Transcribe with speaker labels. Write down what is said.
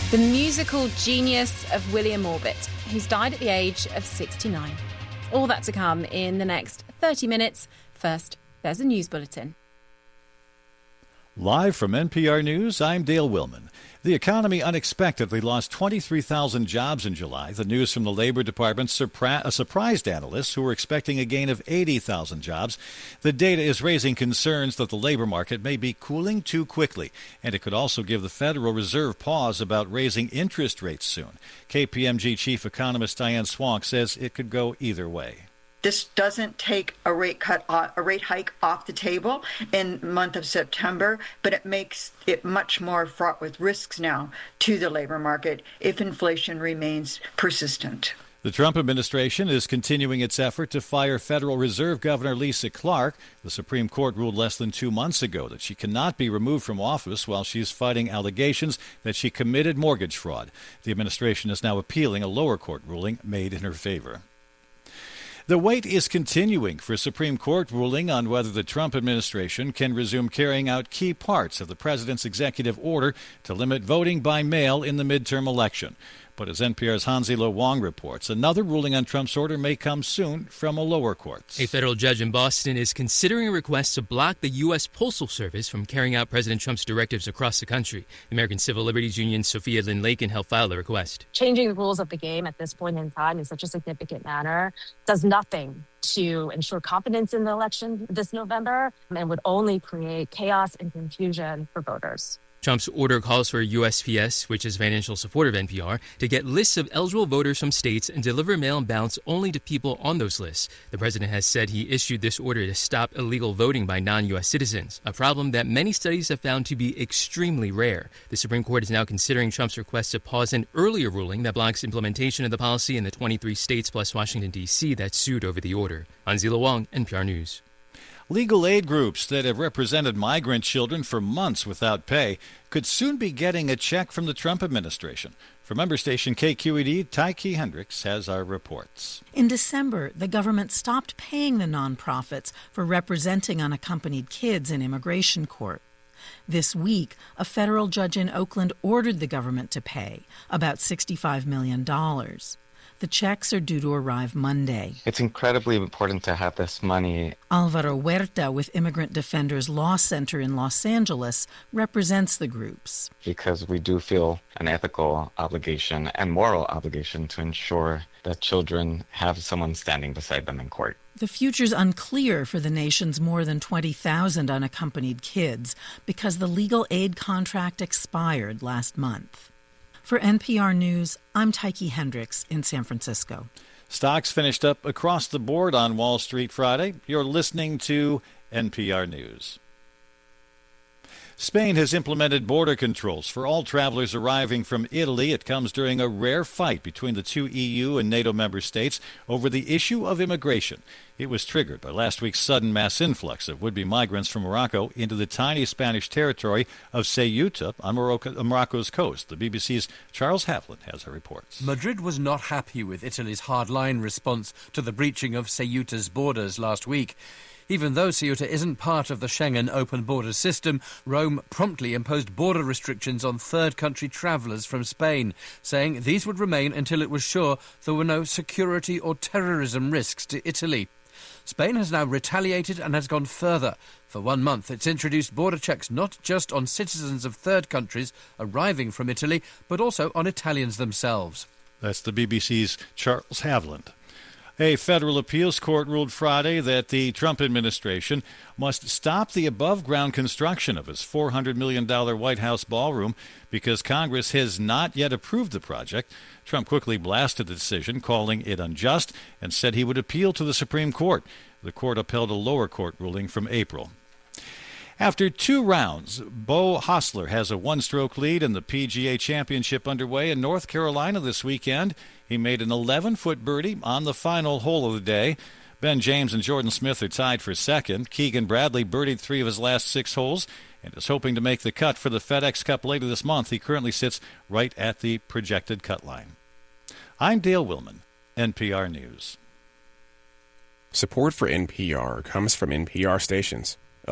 Speaker 1: The musical genius of William Orbit, who's died at the age of 69. All that to come in the next 30 minutes. First, there's a news bulletin.
Speaker 2: Live from NPR News, I'm Dale Willman. The economy unexpectedly lost 23,000 jobs in July. The news from the Labor Department surprised analysts who were expecting a gain of 80,000 jobs. The data is raising concerns that the labor market may be cooling too quickly, and it could also give the Federal Reserve pause about raising interest rates soon. KPMG Chief Economist Diane Swonk says it could go either way.
Speaker 3: This doesn't take a rate hike off the table in the month of September, but it makes it much more fraught with risks now to the labor market if inflation remains persistent.
Speaker 2: The Trump administration is continuing its effort to fire Federal Reserve Governor Lisa Clark. The Supreme Court ruled less than 2 months ago that she cannot be removed from office while she's fighting allegations that she committed mortgage fraud. The administration is now appealing a lower court ruling made in her favor. The wait is continuing for a Supreme Court ruling on whether the Trump administration can resume carrying out key parts of the president's executive order to limit voting by mail in the midterm election. But as NPR's Hansi-Lo Wong reports, another ruling on Trump's order may come soon from a lower court.
Speaker 4: A federal judge in Boston is considering a request to block the U.S. Postal Service from carrying out President Trump's directives across the country. The American Civil Liberties Union Sophia Lynn Lakin helped file the request.
Speaker 5: Changing the rules of the game at this point in time in such a significant manner does nothing to ensure confidence in the election this November and would only create chaos and confusion for voters.
Speaker 4: Trump's order calls for USPS, which is a financial supporter of NPR, to get lists of eligible voters from states and deliver mail-in ballots only to people on those lists. The president has said he issued this order to stop illegal voting by non-U.S. citizens, a problem that many studies have found to be extremely rare. The Supreme Court is now considering Trump's request to pause an earlier ruling that blocks implementation of the policy in the 23 states plus Washington, D.C. that sued over the order. Hansi-Lo Wong, NPR News.
Speaker 2: Legal aid groups that have represented migrant children for months without pay could soon be getting a check from the Trump administration. From member station KQED, Tyke Hendricks has our reports.
Speaker 6: In December, the government stopped paying the nonprofits for representing unaccompanied kids in immigration court. This week, a federal judge in Oakland ordered the government to pay about $65 million. The checks are due to arrive Monday.
Speaker 7: It's incredibly important to have this money.
Speaker 6: Alvaro Huerta with Immigrant Defenders Law Center in Los Angeles represents the groups.
Speaker 7: Because we do feel an ethical obligation and moral obligation to ensure that children have someone standing beside them in court.
Speaker 6: The future's unclear for the nation's more than 20,000 unaccompanied kids because the legal aid contract expired last month. For NPR News, I'm Tyke Hendricks in San Francisco.
Speaker 2: Stocks finished up across the board on Wall Street Friday. You're listening to NPR News. Spain has implemented border controls for all travelers arriving from Italy. It comes during a rare fight between the two EU and NATO member states over the issue of immigration. It was triggered by last week's sudden mass influx of would-be migrants from Morocco into the tiny Spanish territory of Ceuta on Morocco's coast. The BBC's Charles Havlin has our reports.
Speaker 8: Madrid was not happy with Italy's hardline response to the breaching of Ceuta's borders last week. Even though Ceuta isn't part of the Schengen open borders system, Rome promptly imposed border restrictions on third-country travellers from Spain, saying these would remain until it was sure there were no security or terrorism risks to Italy. Spain has now retaliated and has gone further. For 1 month, it's introduced border checks not just on citizens of third countries arriving from Italy, but also on Italians themselves.
Speaker 2: That's the BBC's Charles Havlin. A federal appeals court ruled Friday that the Trump administration must stop the above-ground construction of its $400 million White House ballroom because Congress has not yet approved the project. Trump quickly blasted the decision, calling it unjust, and said he would appeal to the Supreme Court. The court upheld a lower court ruling from April. After 2 rounds, Beau Hossler has a 1-stroke lead in the PGA Championship underway in North Carolina this weekend. He made an 11-foot birdie on the final hole of the day. Ben James and Jordan Smith are tied for second. Keegan Bradley birdied 3 of his last 6 holes and is hoping to make the cut for the FedEx Cup later this month. He currently sits right at the projected cut line. I'm Dale Willman, NPR News.
Speaker 9: Support for NPR comes from NPR stations.